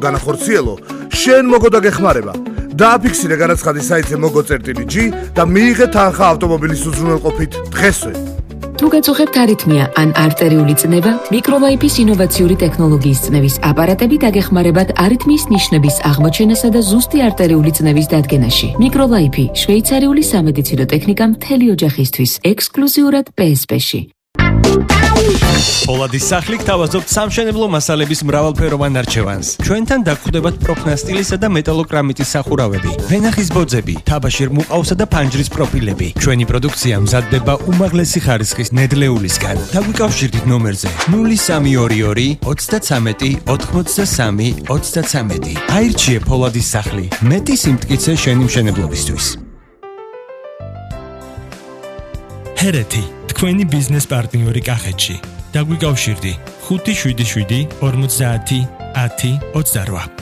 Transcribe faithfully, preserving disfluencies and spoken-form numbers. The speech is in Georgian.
განახორციელო, შენ მოგო დაგეხმარება. დააფიქსირე განაცხადი საიტზე moggo.g და მიიღე თანხა ავტომობილის უზრუნველყოფით დღესვე. თუ გაწუხებთ არითმია ან არტერიული წნევა, მიკროლაიფის ინოვაციური ტექნოლოგიის წნევის აპარატები დაგეხმარებათ არითმიის ნიშნების აღმოჩენასა და ზუსტი არტერიული წნევის დადგენაში. მიკროლაიფი შვეიცარიული სამედიცინო ტექნიკა მთელი ოჯახისთვის, ექსკლუზიურად პე ეს პე-ში. Polatis სახლი გთავაზობთ სამშენებლო მასალების მრავალფეროვან არჩევანს. ჩვენთან დაგხვდებათ პროფნასტილისა და მეტალოკრამიტის სახურავები, ვენახის ბოძები, თაბაშირ მუყავსა და ფანჯრის პროფილები. ჩვენი პროდუქცია მზადდება უმაღლესი ხარისხის ნედლეულისგან. დაგვიკავშირდით ნომერზე ნული სამი ორი ორი ოცდათრამეტი ოთხმოცდასამი ოცდათრამეტი. აირჩიე Polatis სახლი. მეტი სიმტკიცე შენი მშენებლობისთვის. ჰერეთი თქვენი ბიზნეს პარტნიორი კახეთში. დაგვიკავშირდი ხუთი შვიდი შვიდი ორმოცდაათი ათი ოცდარვა.